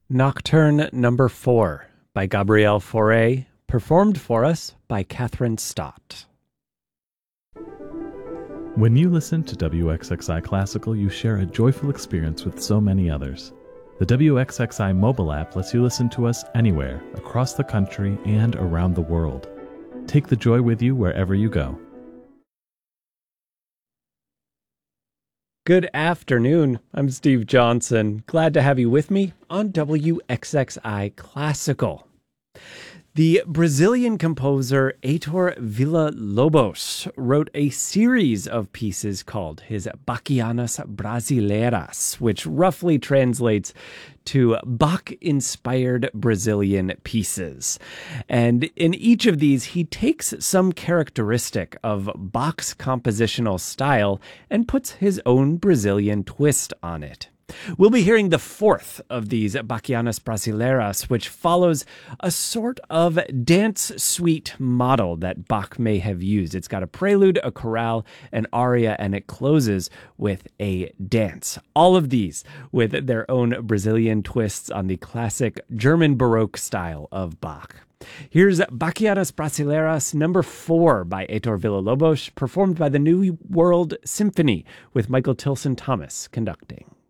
Nocturne Number 4 by Gabrielle Fauré, performed for us by Catherine Stott. When you listen to WXXI Classical, you share a joyful experience with so many others. The WXXI mobile app lets you listen to us anywhere, across the country and around the world. Take the joy with you wherever you go. Good afternoon. I'm Steve Johnson. Glad to have you with me on WXXI Classical. The Brazilian composer Heitor Villa-Lobos wrote a series of pieces called his Bachianas Brasileiras, which roughly translates to Bach-inspired Brazilian pieces. And in each of these, he takes some characteristic of Bach's compositional style and puts his own Brazilian twist on it. We'll be hearing the fourth of these Bachianas Brasileiras, which follows a sort of dance suite model that Bach may have used. It's got a prelude, a chorale, an aria, and it closes with a dance. All of these with their own Brazilian twists on the classic German Baroque style of Bach. Here's Bachianas Brasileiras number 4 by Heitor Villa-Lobos, performed by the New World Symphony with Michael Tilson Thomas conducting.